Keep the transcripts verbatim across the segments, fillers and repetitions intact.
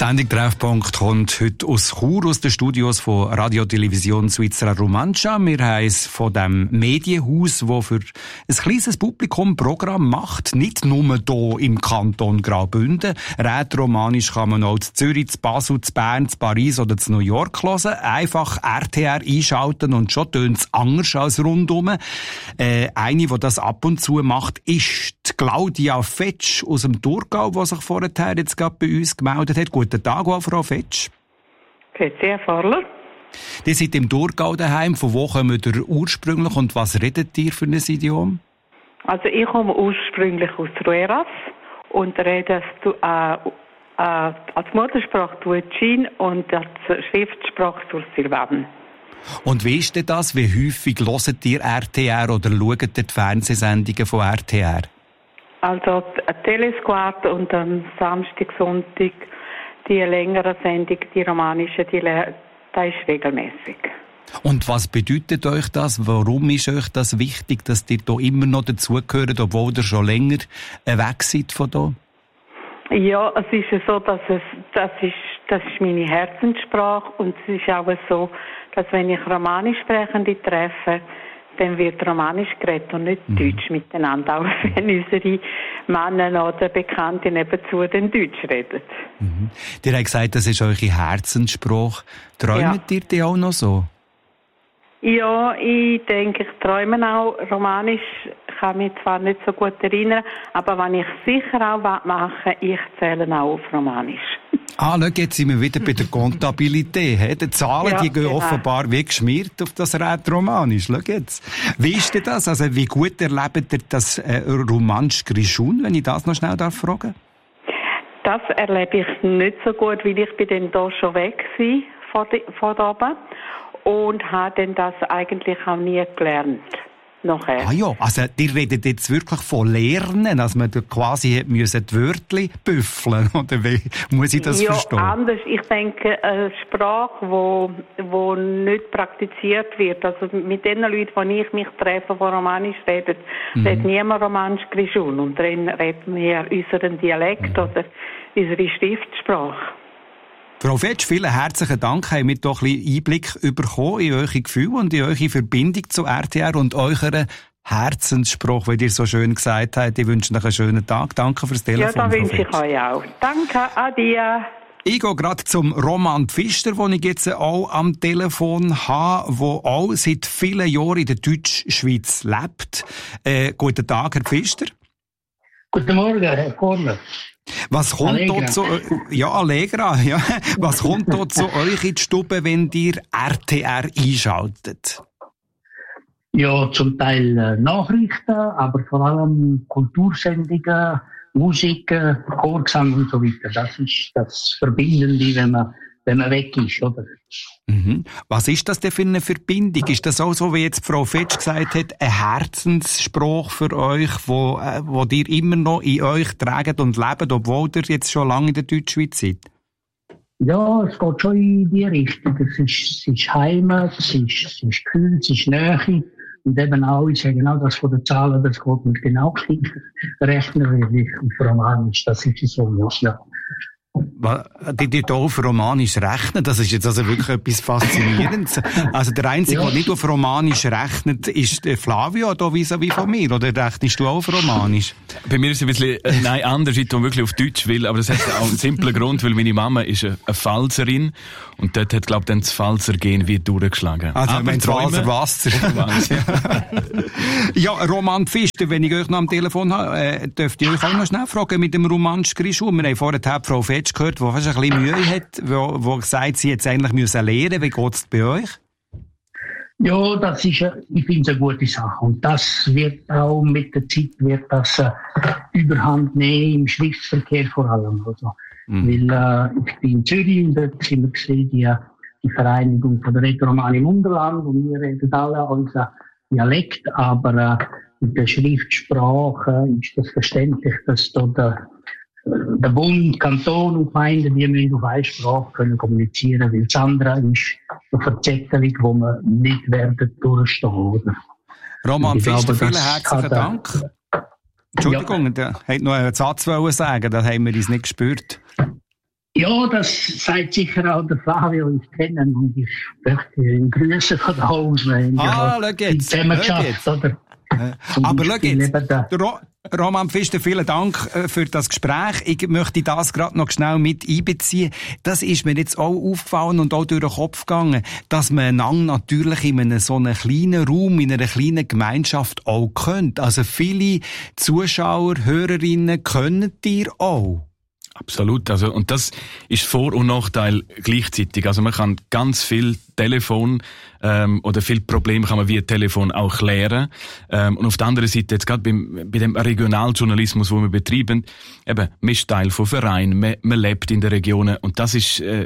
Die Sendung Treffpunkt kommt heute aus Chur, aus den Studios von Radio Television Svizzera Romancia. Wir haben es von dem Medienhaus, das für ein kleines Publikum Programm macht. Nicht nur hier im Kanton Graubünden. Rätoromanisch kann man auch zu Zürich, zu Basel, zu Bern, zu Paris oder zu New York hören. Einfach R T R einschalten und schon tönt es anders als rundum. Äh, eine, die das ab und zu macht, ist die Claudia Fetsch aus dem Thurgau, die sich vorher jetzt gerade bei uns gemeldet hat. Guten Tag, Frau Fetsch. Grüezi, Herr Vorler. Die sind im Thurgau daheim. Von wo kommt ihr ursprünglich und was redet ihr für ein Idiom? Also ich komme ursprünglich aus Rueras und rede äh, äh, als Muttersprache Tuatschin und als Schriftsprache Sursilvan. Und wie ist denn das? Wie häufig hört ihr R T R oder schaut ihr die Fernsehsendungen von R T R? Also Telesquart und am Samstag, Sonntag die längere Sendung, die romanische, die, das ist regelmäßig. Und was bedeutet euch das? Warum ist euch das wichtig, dass ihr da immer noch dazugehört, obwohl ihr schon länger weg seid von da? Ja, es ist so, dass es, das ist, das ist meine Herzenssprache und es ist auch so, dass wenn ich Romanischsprechende treffe, dann wird Romanisch geredet und nicht mhm. Deutsch miteinander, auch wenn unsere Männer oder Bekannte nebenzu dann Deutsch reden. Mhm. Ihr habt gesagt, das ist eure Herzenssprache. Träumt ja. ihr die auch noch so? Ja, ich denke, ich träume auch Romanisch. Ich kann mich zwar nicht so gut erinnern, aber wenn ich sicher auch mache, ich zähle auch auf Romanisch. Ah, schau, jetzt sind wir wieder bei der Kontabilität. Die Zahlen, ja, die gehen genau. offenbar wie geschmiert auf das Rätoromanisch. Schau jetzt. Wie ist denn das? Also, wie gut erlebt ihr das äh, Romansch Grischun, wenn ich das noch schnell darf fragen? Das erlebe ich nicht so gut, weil ich bin dann da schon weg war von, die, von da oben und habe dann das eigentlich auch nie gelernt. Nachher. Ah ja, also ihr redet jetzt wirklich von Lernen, dass man quasi die Wörtchen büffeln, oder wie muss ich das ja, verstehen? Ja, anders. Ich denke, eine Sprache, wo, wo nicht praktiziert wird, also mit den Leuten, die ich mich treffe, die Romanisch reden, mhm. redet niemand Romanisch Grischun und dann reden wir unseren Dialekt mhm. oder unsere Schriftsprache. Frau Fetsch, vielen herzlichen Dank. Haben wir doch ein bisschen Einblick bekommen in eure Gefühle und in eure Verbindung zu R T R und euren Herzensspruch, wie ihr so schön gesagt habt. Ich wünsche euch einen schönen Tag. Danke fürs Telefon. Ja, da wünsche ich euch auch. Danke, adieu. Ich gehe gerade zum Roman Pfister, den ich jetzt auch am Telefon habe, der auch seit vielen Jahren in der Deutschschweiz lebt. Äh, guten Tag, Herr Pfister. Guten Morgen, Herr Korner. Was kommt Allegra. da zu, ja, Allegra, ja. Was kommt da zu euch in die Stube, wenn ihr R T R einschaltet? Ja, zum Teil äh, Nachrichten, aber vor allem Kultursendungen, Musik, äh, Chorgesang und so weiter. Das ist das Verbindende, wenn man, wenn man weg ist, oder? Mhm. Was ist das denn für eine Verbindung? Ist das auch so, wie jetzt Frau Fetsch gesagt hat, ein Herzensspruch für euch, wo, äh, wo ihr immer noch in euch tragt und lebt, obwohl ihr jetzt schon lange in der Deutschschweiz seid? Ja, es geht schon in die Richtung. Es ist, es ist Heimat, es ist, es ist Gefühl, es ist Nähe. Und eben auch, ich sage genau das von den Zahlen, das geht mir genau gleich rechnen, wie ich auf Romanisch. Das ist so, ja. Die, die hier auf Romanisch rechnen, das ist jetzt also wirklich etwas Faszinierendes. Also der Einzige, ja. der nicht auf Romanisch rechnet, ist Flavio, da vis-à-vis von mir. Oder rechnest du auch auf Romanisch? Bei mir ist es ein bisschen, äh, nein, anders, ich tue wirklich auf Deutsch will, aber das hat auch einen simplen Grund, weil meine Mama ist eine, eine Pfalzerin und dort hat, glaube ich, dann das Pfalzer-Gen wie durchgeschlagen. Also, aber wenn Pfalzer Wasser. Ja, Roman Pfister, wenn ich euch noch am Telefon habe, äh, dürft ihr euch auch noch schnell fragen mit dem Romansch Grischun. Wir haben vorher Frau Fetsch gehört, die fast ein bisschen Mühe hat, wo, wo sagt, sie jetzt eigentlich müssen lernen. Wie geht es bei euch? Ja, das ist, ich finde es eine gute Sache. Und das wird auch mit der Zeit wird das äh, überhand nehmen, im Schriftverkehr vor allem. Also, mhm. Weil äh, ich bin in Zürich und dort sind wir gesehen, die, die Vereinigung von der Rätoromani im Unterland und wir reden alle unseren Dialekt, aber äh, mit der Schriftsprache ist das verständlich, dass da der Der Bund, Kanton und Gemeinden, die müssen auf eine Sprache können kommunizieren, weil das andere ist eine Verzettelung, wo man nicht werden durchstehen, oder? Roman Pfister, vielen herzlichen Dank. Entschuldigung, ja. Der hat noch einen Satz sagen, das haben wir uns nicht gespürt. Ja, das sagt sicher auch der Flavio, ich kenne ihn und ich möchte ihn grüßen von da aus. Ah, schau jetzt. Zusammen geschafft, oder? Äh, aber schau jetzt, Ro- Roman Pfister, vielen Dank für das Gespräch. Ich möchte das gerade noch schnell mit einbeziehen. Das ist mir jetzt auch aufgefallen und auch durch den Kopf gegangen, dass man einander natürlich in einem so einem kleinen Raum, in einer kleinen Gemeinschaft auch kennt. Also viele Zuschauer, Hörerinnen können dir auch. Absolut. Also, und das ist Vor- und Nachteil gleichzeitig. Also man kann ganz viel Telefon ähm, oder viel Probleme kann man via Telefon auch klären. Ähm, und auf der anderen Seite, jetzt gerade beim, bei dem Regionaljournalismus, wo wir betreiben, eben, man ist Teil von Vereinen, man, man lebt in den Regionen und das ist äh,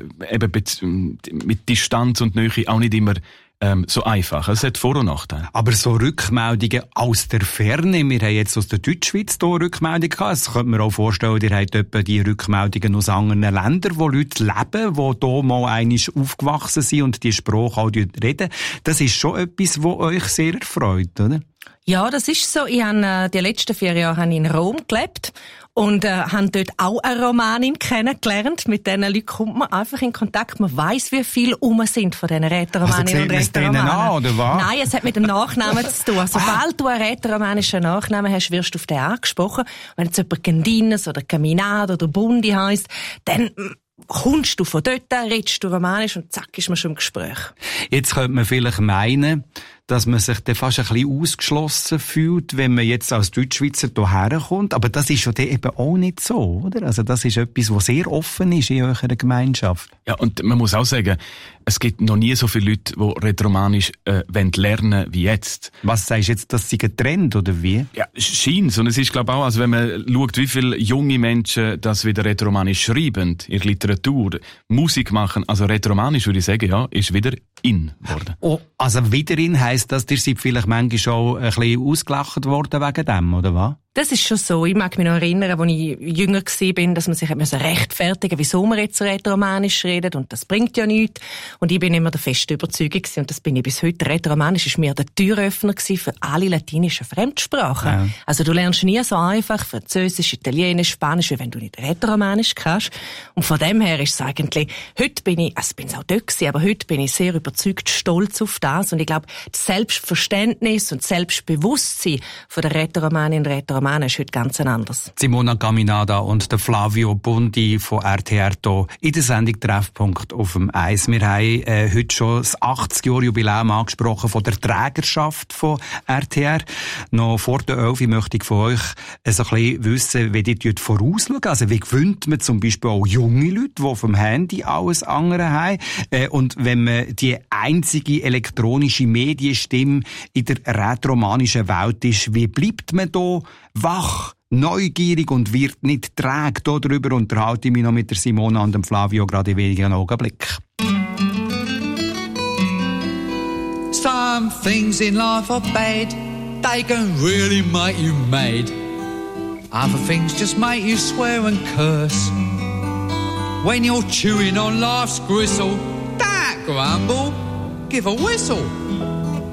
eben mit Distanz und Nähe auch nicht immer Ähm, so einfach. Es hat Vor- und Nachteile. Aber so Rückmeldungen aus der Ferne, wir haben jetzt aus der Deutschschweiz hier Rückmeldungen gehabt. Das könnte man auch vorstellen, ihr habt etwa die Rückmeldungen aus anderen Ländern, wo Leute leben, die hier mal einmal aufgewachsen sind und die Sprache auch reden. Das ist schon etwas, was euch sehr erfreut, oder? Ja, das ist so. Ich habe äh, die letzten vier Jahre habe ich in Rom gelebt und äh, habe dort auch eine Romanin kennengelernt. Mit diesen Leuten kommt man einfach in Kontakt. Man weiss, wie viele um sind von diesen Rätoromaninnen also und Rätoromanen. An, oder was? Nein, es hat mit dem Nachnamen zu tun. Sobald du einen rätoromanischen Nachnamen hast, wirst du auf den angesprochen. Wenn jetzt jemand Gendines oder Caminado oder Bundi heisst, dann kommst du von dort, redest du romanisch und zack, ist man schon im Gespräch. Jetzt könnte man vielleicht meinen, dass man sich dann fast ein bisschen ausgeschlossen fühlt, wenn man jetzt als Deutschschweizer hierher kommt. Aber das ist ja dann eben auch nicht so, oder? Also das ist etwas, was sehr offen ist in eurer Gemeinschaft. Ja, und man muss auch sagen, es gibt noch nie so viele Leute, die Rätoromanisch äh, lernen wollen wie jetzt. Was sagst du jetzt, das sei ein Trend, oder wie? Ja, scheint's. Und es ist, glaube ich, auch, also wenn man schaut, wie viele junge Menschen das wieder Rätoromanisch schreiben, in Literatur, Musik machen, also Rätoromanisch, würde ich sagen, ja, ist wieder in worden. Oh, also wieder in heisst das, ihr seid vielleicht manchmal auch ein bisschen ausgelacht worden wegen dem, oder was? Das ist schon so. Ich mag mich noch erinnern, als ich jünger war, dass man sich rechtfertigen musste, wieso man jetzt Rätoromanisch redet. Und das bringt ja nichts. Und ich bin immer der festen Überzeugung gewesen, und das bin ich bis heute. Rätoromanisch war mir der Türöffner für alle latinischen Fremdsprachen. Ja. Also du lernst nie so einfach Französisch, Italienisch, Spanisch, wie wenn du nicht Rätoromanisch kannst. Und von dem her ist es eigentlich, heute bin ich, also bin es auch dort gewesen, aber heute bin ich sehr überzeugt, stolz auf das. Und ich glaube, das Selbstverständnis und das Selbstbewusstsein von der Rätoromaninnen und Rätoromanen ist heute ganz anders. Simona Caminada und der Flavio Bundi von R T R hier in der Sendung Treffpunkt auf dem Eis. Wir haben äh, heute schon das achtzig-Jahr-Jubiläum angesprochen von der Trägerschaft von R T R. Noch vor der elf möchte ich von euch äh, so ein bisschen wissen, wie ihr vorausschauen. Also wie gewöhnt man zum Beispiel auch junge Leute, die vom Handy alles andere haben. Äh, und wenn man die einzige elektronische Medienstimme in der rätoromanischen Welt ist, wie bleibt man da wach, neugierig und wird nicht träge? Darüber unterhalte ich mich noch mit der Simona und dem Flavio gerade in wenigen Augenblicken. Some things in life are bad, they can really make you mad. Other things just make you swear and curse. When you're chewing on life's gristle, don't grumble, give a whistle.